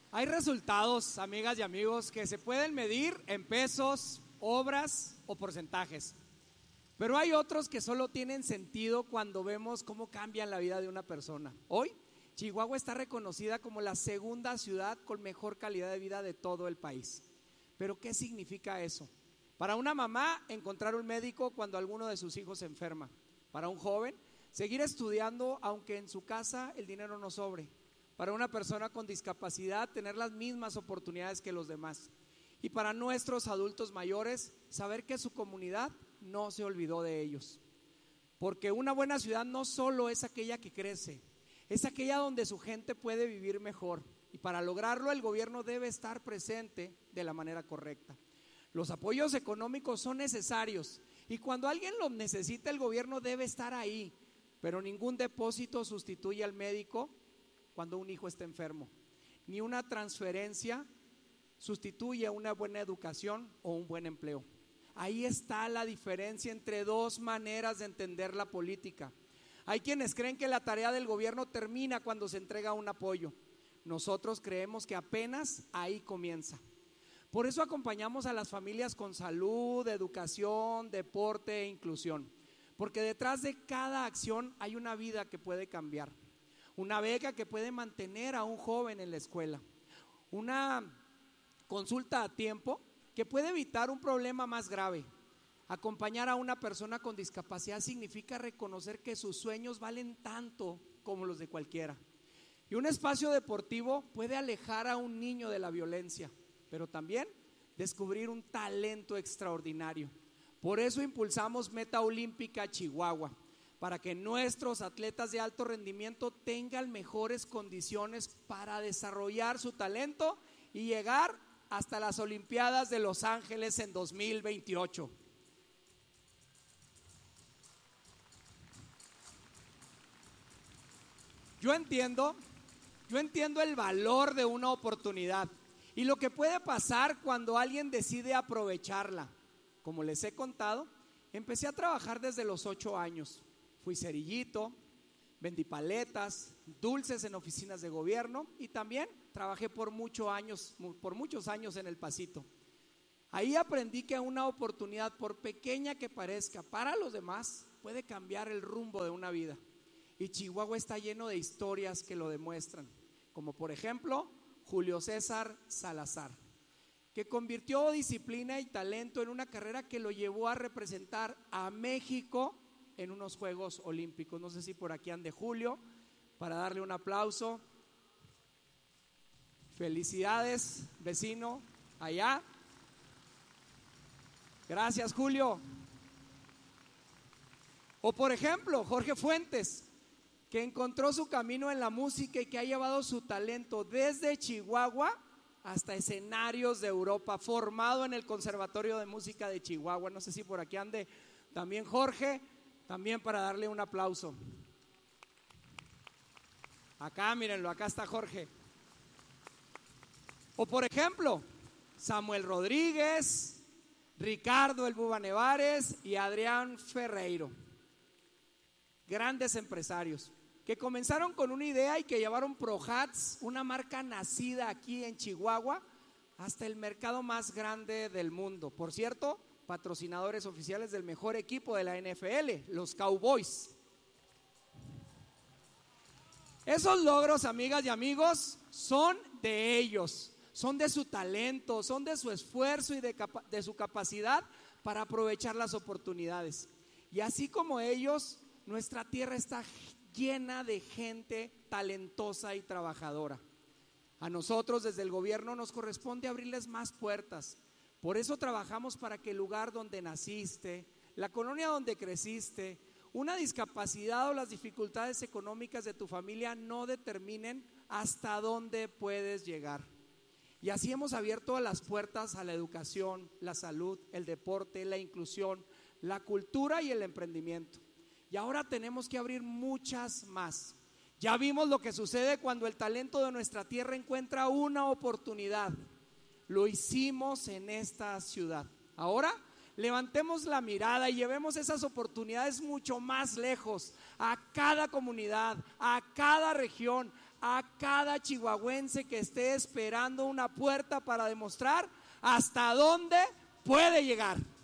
Hay resultados, amigas y amigos, que se pueden medir en pesos, obras o porcentajes. Pero hay otros que solo tienen sentido cuando vemos cómo cambian la vida de una persona. Hoy, Chihuahua está reconocida como la segunda ciudad con mejor calidad de vida de todo el país. ¿Pero qué significa eso? Para una mamá, encontrar un médico cuando alguno de sus hijos se enferma. Para un joven, seguir estudiando aunque en su casa el dinero no sobre. Para una persona con discapacidad, tener las mismas oportunidades que los demás. Y para nuestros adultos mayores, saber que su comunidad no se olvidó de ellos. Porque una buena ciudad no solo es aquella que crece, es aquella donde su gente puede vivir mejor. Y para lograrlo, el gobierno debe estar presente de la manera correcta. Los apoyos económicos son necesarios y cuando alguien los necesita, el gobierno debe estar ahí. Pero ningún depósito sustituye al médico cuando un hijo está enfermo. Ni una transferencia sustituye una buena educación o un buen empleo. Ahí está la diferencia entre dos maneras de entender la política. Hay quienes creen que la tarea del gobierno termina cuando se entrega un apoyo. Nosotros creemos que apenas ahí comienza. Por eso acompañamos a las familias con salud, educación, deporte e inclusión. Porque detrás de cada acción hay una vida que puede cambiar. Una beca que puede mantener a un joven en la escuela. Una consulta a tiempo que puede evitar un problema más grave. Acompañar a una persona con discapacidad significa reconocer que sus sueños valen tanto como los de cualquiera. Y un espacio deportivo puede alejar a un niño de la violencia, pero también descubrir un talento extraordinario. Por eso impulsamos Meta Olímpica Chihuahua, para que nuestros atletas de alto rendimiento tengan mejores condiciones para desarrollar su talento y llegar hasta las Olimpiadas de Los Ángeles en 2028. Yo entiendo el valor de una oportunidad y lo que puede pasar cuando alguien decide aprovecharla. Como les he contado, empecé a trabajar desde los 8 años. Fui cerillito, vendí paletas, dulces en oficinas de gobierno y también trabajé por muchos años en El Pasito. Ahí aprendí que una oportunidad, por pequeña que parezca para los demás, puede cambiar el rumbo de una vida. Y Chihuahua está lleno de historias que lo demuestran, como por ejemplo Julio César Salazar, que convirtió disciplina y talento en una carrera que lo llevó a representar a México en unos Juegos Olímpicos. No sé si por aquí ande Julio para darle un aplauso. Felicidades, vecino, allá. Gracias, Julio. O por ejemplo, Jorge Fuentes, que encontró su camino en la música y que ha llevado su talento desde Chihuahua hasta escenarios de Europa, formado en el Conservatorio de Música de Chihuahua. No sé si por aquí ande también Jorge, también para darle un aplauso. Acá, mírenlo, acá está Jorge. O por ejemplo, Samuel Rodríguez, Ricardo El Buba Nevares y Adrián Ferreiro. Grandes empresarios que comenzaron con una idea y que llevaron ProHats, una marca nacida aquí en Chihuahua, hasta el mercado más grande del mundo. Por cierto, patrocinadores oficiales del mejor equipo de la NFL, los Cowboys. Esos logros, amigas y amigos, son de ellos, son de su talento, son de su esfuerzo y de su capacidad para aprovechar las oportunidades. Y así como ellos, nuestra tierra está llena de gente talentosa y trabajadora. A nosotros desde el gobierno nos corresponde abrirles más puertas. Por eso trabajamos para que el lugar donde naciste, la colonia donde creciste, una discapacidad o las dificultades económicas de tu familia no determinen hasta dónde puedes llegar. Y así hemos abierto las puertas a la educación, la salud, el deporte, la inclusión, la cultura y el emprendimiento. Y ahora tenemos que abrir muchas más. Ya vimos lo que sucede cuando el talento de nuestra tierra encuentra una oportunidad. Lo hicimos en esta ciudad. Ahora levantemos la mirada y llevemos esas oportunidades mucho más lejos, a cada comunidad, a cada región, a cada chihuahuense que esté esperando una puerta para demostrar hasta dónde puede llegar.